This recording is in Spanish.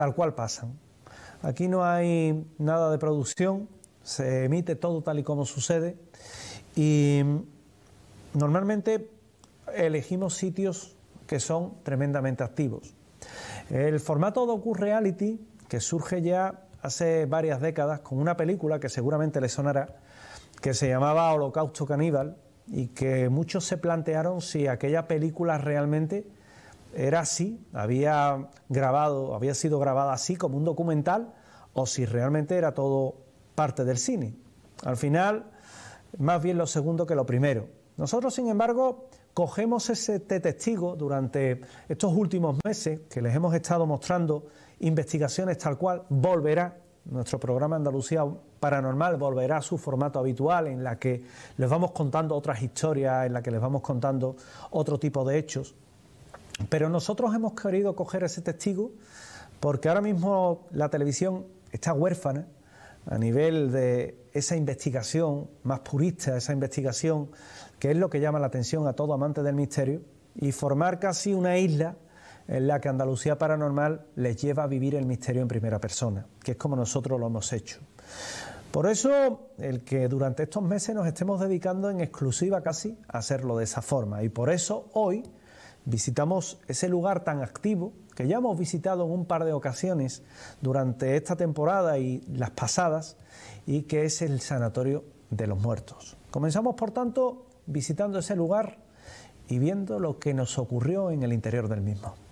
tal cual pasan. Aquí no hay nada de producción, se emite todo tal y como sucede y normalmente elegimos sitios que son tremendamente activos. El formato docu-reality, que surge ya hace varias décadas con una película que seguramente les sonará, que se llamaba Holocausto Caníbal, y que muchos se plantearon si aquella película realmente era así, había sido grabada así como un documental, o si realmente era todo parte del cine. Al final, más bien lo segundo que lo primero. Nosotros, sin embargo, cogemos ese testigo durante estos últimos meses que les hemos estado mostrando investigaciones tal cual. Volverá, nuestro programa Andalucía Paranormal volverá a su formato habitual, en la que les vamos contando otras historias, en la que les vamos contando otro tipo de hechos. Pero nosotros hemos querido coger ese testigo porque ahora mismo la televisión está huérfana a nivel de esa investigación más purista, esa investigación que es lo que llama la atención a todo amante del misterio, y formar casi una isla en la que Andalucía Paranormal les lleva a vivir el misterio en primera persona, que es como nosotros lo hemos hecho. Por eso el que durante estos meses nos estemos dedicando en exclusiva casi a hacerlo de esa forma, y por eso hoy visitamos ese lugar tan activo que ya hemos visitado en un par de ocasiones durante esta temporada y las pasadas, y que es el Sanatorio de los Muertos. Comenzamos, por tanto, visitando ese lugar y viendo lo que nos ocurrió en el interior del mismo.